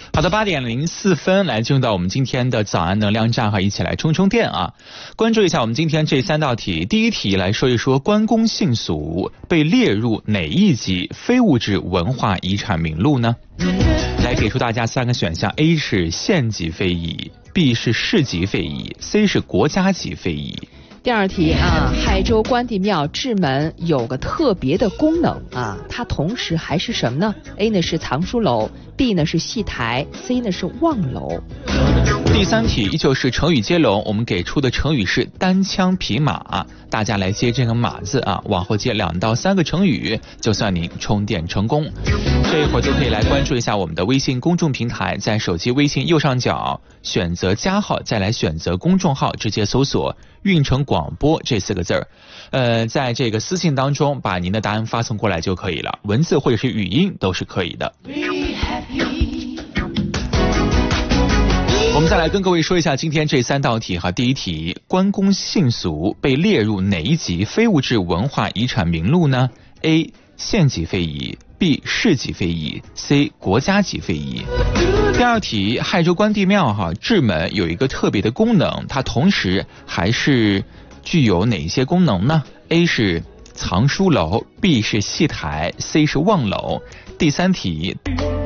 好的，8:04，来进入到我们今天的早安能量站哈，一起来充充电啊！关注一下我们今天这3道题。第一题来说一说关公信俗被列入哪一级非物质文化遗产名录呢？来给出大家3个选项 ：A 是县级非遗 ，B 是市级非遗 ，C 是国家级非遗。 第二题啊，亥州关帝庙至门有个特别的功能啊，它同时还是什么呢 ？A 呢是藏书楼 ，B 呢是戏台 ，C 呢是望楼。 第3题依旧是成语接龙，我们给出的成语是单枪匹马，大家来接这个马字啊，往后接2到3个成语，就算您充电成功。这一会儿就可以来关注一下我们的微信公众平台，在手机微信右上角选择加号，再来选择公众号，直接搜索运城广播这4个字儿。在这个私信当中把您的答案发送过来就可以了，文字或者是语音都是可以的。我们再来跟各位说一下今天这3道题哈。第一题，关公信俗被列入哪一级非物质文化遗产名录呢？ A 县级非遗 ，B 市级非遗 ，C 国家级非遗。第二题，亥州关帝庙哈至门有一个特别的功能，它同时还是具有哪些功能呢？ A 是藏书楼 ，B 是戏台 ，C 是望楼。第3题，